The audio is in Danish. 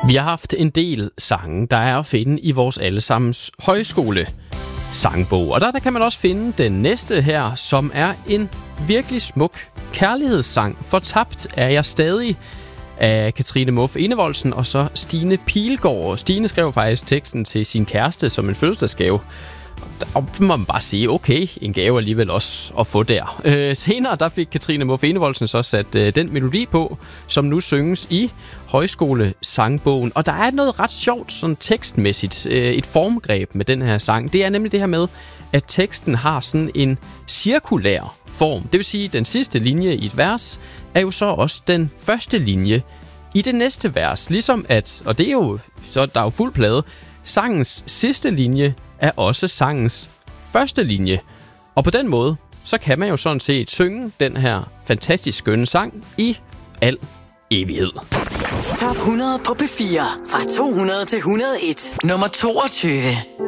Vi har haft en del sange, der er at finde i vores allesammens højskole sangbog. Og der kan man også finde den næste her, som er en virkelig smuk kærlighedssang. Fortabt er jeg stadig af Katrine Muff Enevoldsen og så Stine Pilgaard. Stine skrev faktisk teksten til sin kæreste som en fødselsdagsgave. Og må man bare sige, okay, en gave alligevel også at få der. Senere der fik Katrine Muff Enevoldsen så sat den melodi på, som nu synges i højskolesangbogen. Og der er noget ret sjovt sådan tekstmæssigt, et formgreb med den her sang. Det er nemlig det her med, at teksten har sådan en cirkulær form. Det vil sige, at den sidste linje i et vers er jo så også den første linje i det næste vers. Ligesom at, og det er jo, så der er jo fuld plade, sangens sidste linje er også sangens første linje. Og på den måde, så kan man jo sådan set synge den her fantastisk skønne sang i al evighed. Top 100 på P4 fra 200 til 101. Nummer 22.